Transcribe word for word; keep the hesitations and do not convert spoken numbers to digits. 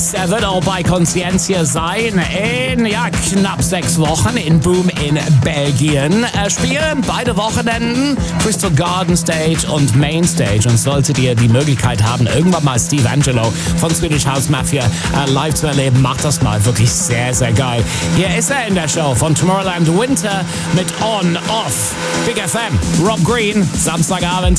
Release. Er wird auch bei Conscientia sein in ja, knapp sechs Wochen in Boom in Belgien. Er spielen beide Wochenenden Crystal Garden Stage und Main Stage. Und solltet ihr die Möglichkeit haben, irgendwann mal Steve Angello von Swedish House Mafia äh, live zu erleben, macht das mal. Wirklich sehr, sehr geil. Hier ist er in der Show von Tomorrowland Winter mit On, Off, Big F M. Rob Green, Samstagabend.